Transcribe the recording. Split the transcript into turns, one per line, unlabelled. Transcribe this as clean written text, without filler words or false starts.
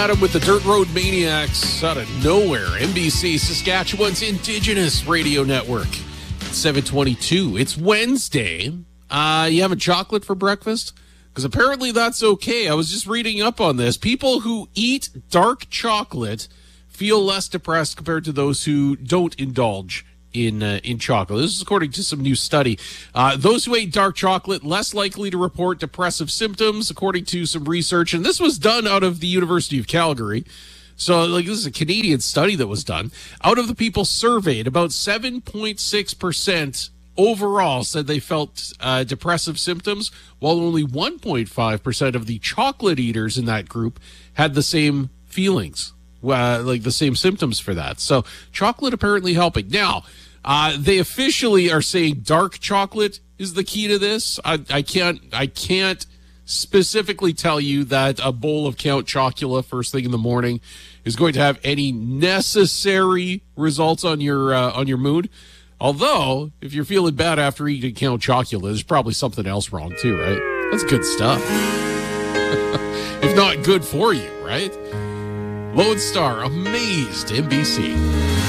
Adam with the Dirt Road Maniacs out of nowhere. NBC, Saskatchewan's Indigenous Radio Network. It's 7:22. It's Wednesday. You having chocolate for breakfast? Because apparently that's okay. I was just reading up on this. People who eat dark chocolate feel less depressed compared to those who don't indulge in chocolate. This is according to some new study. Those who ate dark chocolate less likely to report depressive symptoms, according to some research. And this was done out of the University of Calgary. So, this is a Canadian study that was done. Out of the people surveyed, about 7.6% overall said they felt depressive symptoms, while only 1.5% of the chocolate eaters in that group had the same feelings. The same symptoms for that. So chocolate apparently helping. Now, they officially are saying dark chocolate is the key to this. I can't specifically tell you that a bowl of Count Chocula first thing in the morning is going to have any necessary results on your mood. Although, if you're feeling bad after eating Count Chocula, there's probably something else wrong too, right? That's good stuff. If not good for you, right? Lone Star, Amazed, NBC.